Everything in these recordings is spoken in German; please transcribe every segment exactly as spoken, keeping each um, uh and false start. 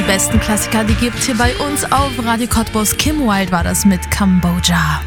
besten Klassiker, die gibt's hier bei uns auf Radio Cottbus. Kim Wilde war das mit Kambodscha.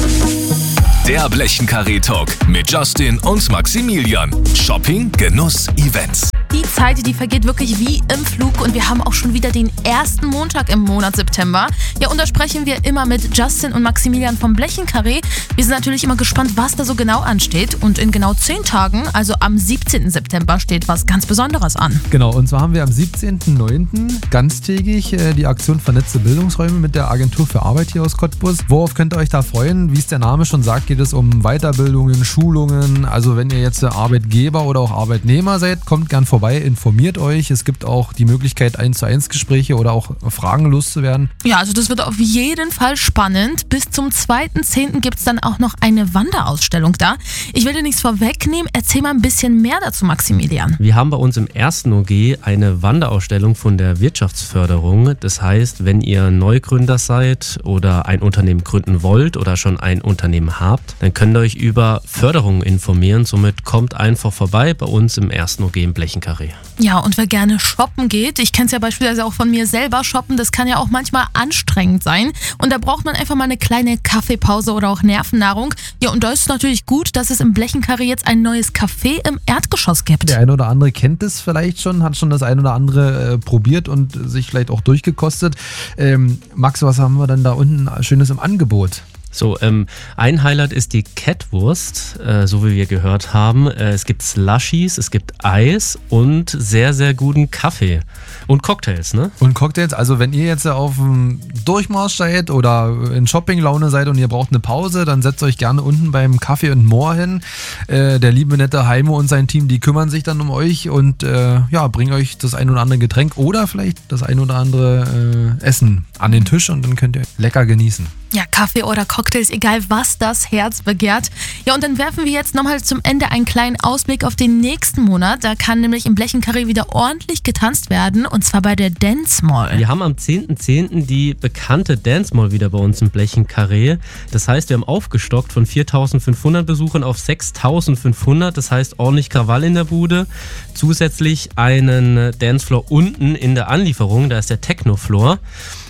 Der Blechenkarree-Talk mit Justin und Maximilian. Shopping, Genuss, Events. Die Zeit, die vergeht wirklich wie im Flug und wir haben auch schon wieder den ersten Montag im Monat September. Ja, und da sprechen wir immer mit Justin und Maximilian vom Blechenkarree. Wir sind natürlich immer gespannt, was da so genau ansteht. Und in genau zehn Tagen, also am siebzehnten September, steht was ganz Besonderes an. Genau, und zwar haben wir am siebzehnten neunten ganztägig äh, die Aktion Vernetzte Bildungsräume mit der Agentur für Arbeit hier aus Cottbus. Worauf könnt ihr euch da freuen? Wie es der Name schon sagt, geht es um Weiterbildungen, Schulungen. Also wenn ihr jetzt Arbeitgeber oder auch Arbeitnehmer seid, kommt gern vorbei. Informiert euch. Es gibt auch die Möglichkeit, eins zu eins Gespräche oder auch Fragen loszuwerden. Ja, also das wird auf jeden Fall spannend. Bis zum zweiten zehnten gibt es dann auch noch eine Wanderausstellung da. Ich will dir nichts vorwegnehmen. Erzähl mal ein bisschen mehr dazu, Maximilian. Wir haben bei uns im ersten O G eine Wanderausstellung von der Wirtschaftsförderung. Das heißt, wenn ihr Neugründer seid oder ein Unternehmen gründen wollt oder schon ein Unternehmen habt, dann könnt ihr euch über Förderungen informieren. Somit kommt einfach vorbei bei uns im ersten O G im Blechenkarree. Ja, und wer gerne shoppen geht, ich kenne es ja beispielsweise auch von mir selber, shoppen, das kann ja auch manchmal anstrengend sein und da braucht man einfach mal eine kleine Kaffeepause oder auch Nervennahrung. Ja, und da ist es natürlich gut, dass es im Blechenkarree jetzt ein neues Café im Erdgeschoss gibt. Der eine oder andere kennt es vielleicht schon, hat schon das eine oder andere äh, probiert und sich vielleicht auch durchgekostet. Ähm, Max, was haben wir denn da unten Schönes im Angebot? So, ähm, ein Highlight ist die Kettwurst, äh, so wie wir gehört haben. Äh, es gibt Slushies, es gibt Eis und sehr, sehr guten Kaffee. Und Cocktails, ne? Und Cocktails, also wenn ihr jetzt auf dem Durchmarsch seid oder in Shoppinglaune seid und ihr braucht eine Pause, dann setzt euch gerne unten beim Kaffee und More hin. Äh, der liebe nette Heimo und sein Team, die kümmern sich dann um euch und äh, ja, bringen euch das ein oder andere Getränk oder vielleicht das ein oder andere äh, Essen an den Tisch und dann könnt ihr lecker genießen. Ja, Kaffee oder Cocktails, egal was das Herz begehrt. Ja, und dann werfen wir jetzt nochmal zum Ende einen kleinen Ausblick auf den nächsten Monat. Da kann nämlich im Blechenkarree wieder ordentlich getanzt werden und zwar bei der Dance Mall. Wir haben am zehnten zehnten die bekannte Dance Mall wieder bei uns im Blechenkarree. Das heißt, wir haben aufgestockt von viertausendfünfhundert Besuchern auf sechstausendfünfhundert. Das heißt, ordentlich Krawall in der Bude. Zusätzlich einen Dancefloor unten in der Anlieferung, da ist der Techno-Floor.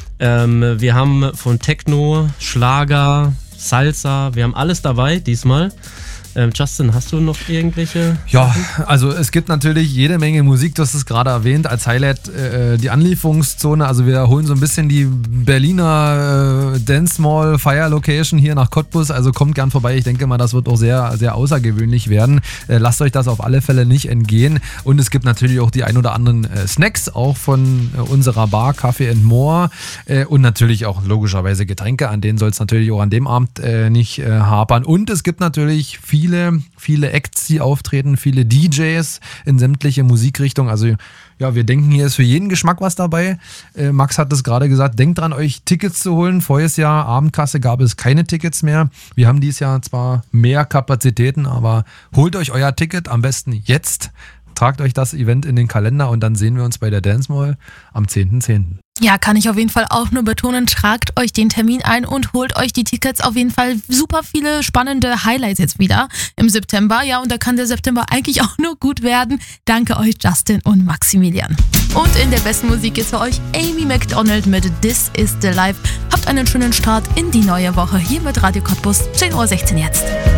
Ähm, wir haben von Techno, Schlager, Salsa, wir haben alles dabei diesmal. Ähm, Justin, hast du noch irgendwelche Ja, Sachen? also es gibt natürlich jede Menge Musik, du hast es gerade erwähnt, als Highlight äh, die Anlieferungszone. Also wir holen so ein bisschen die Berliner äh, Dance Mall Fire Location hier nach Cottbus, also kommt gern vorbei. Ich denke mal, das wird auch sehr, sehr außergewöhnlich werden. Äh, lasst euch das auf alle Fälle nicht entgehen. Und es gibt natürlich auch die ein oder anderen äh, Snacks, auch von äh, unserer Bar Kaffee and More äh, und natürlich auch logischerweise Getränke, an denen soll es natürlich auch an dem Abend äh, nicht äh, hapern. Und es gibt natürlich viele Viele, viele Acts, die auftreten, viele D Js in sämtliche Musikrichtungen. Also ja, wir denken, hier ist für jeden Geschmack was dabei. Äh, Max hat es gerade gesagt, denkt dran, euch Tickets zu holen. Voriges Jahr, Abendkasse, gab es keine Tickets mehr. Wir haben dieses Jahr zwar mehr Kapazitäten, aber holt euch euer Ticket am besten jetzt. Tragt euch das Event in den Kalender und dann sehen wir uns bei der Dance Mall am zehnten zehnten Ja, kann ich auf jeden Fall auch nur betonen, tragt euch den Termin ein und holt euch die Tickets. Auf jeden Fall super viele spannende Highlights jetzt wieder im September. Ja, und da kann der September eigentlich auch nur gut werden. Danke euch, Justin und Maximilian. Und in der besten Musik geht's für euch Amy Macdonald mit This Is The Life. Habt einen schönen Start in die neue Woche hier mit Radio Cottbus, zehn Uhr sechzehn jetzt.